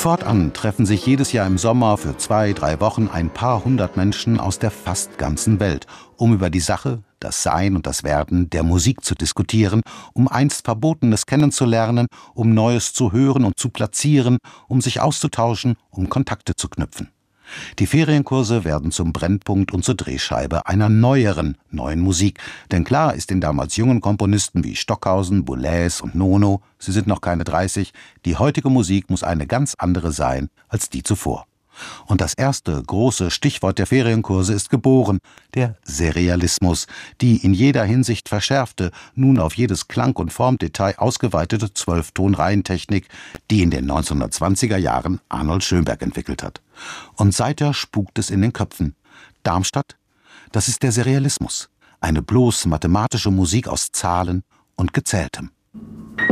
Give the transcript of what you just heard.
Fortan treffen sich jedes Jahr im Sommer für 2, 3 Wochen ein paar hundert Menschen aus der fast ganzen Welt, um über die Sache, das Sein und das Werden der Musik zu diskutieren, um einst Verbotenes kennenzulernen, um Neues zu hören und zu platzieren, um sich auszutauschen, um Kontakte zu knüpfen. Die Ferienkurse werden zum Brennpunkt und zur Drehscheibe einer neuen Musik. Denn klar ist den damals jungen Komponisten wie Stockhausen, Boulez und Nono, sie sind noch keine 30, die heutige Musik muss eine ganz andere sein als die zuvor. Und das erste große Stichwort der Ferienkurse ist geboren, der Serialismus, die in jeder Hinsicht verschärfte, nun auf jedes Klang- und Formdetail ausgeweitete 12-Ton-Reihentechnik, die in den 1920er Jahren Arnold Schönberg entwickelt hat. Und seither spukt es in den Köpfen. Darmstadt, das ist der Serialismus, eine bloß mathematische Musik aus Zahlen und Gezähltem.